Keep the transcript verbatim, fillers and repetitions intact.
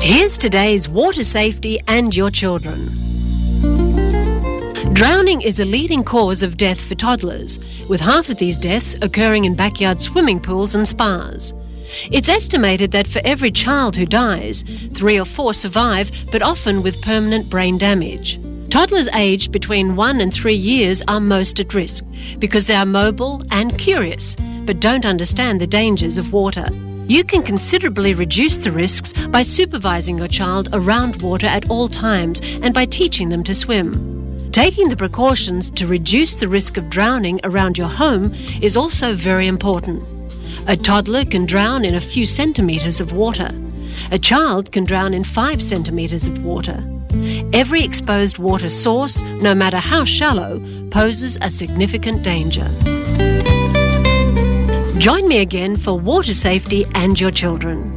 Here's today's water safety and your children. Drowning is a leading cause of death for toddlers, with half of these deaths occurring in backyard swimming pools and spas. It's estimated that for every child who dies, three or four survive, but often with permanent brain damage. Toddlers aged between one and three years are most at risk because they are mobile and curious, but don't understand the dangers of water. You can considerably reduce the risks by supervising your child around water at all times and by teaching them to swim. Taking the precautions to reduce the risk of drowning around your home is also very important. A toddler can drown in a few centimetres of water. A child can drown in five centimetres of water. Every exposed water source, no matter how shallow, poses a significant danger. Join me again for water safety and your children.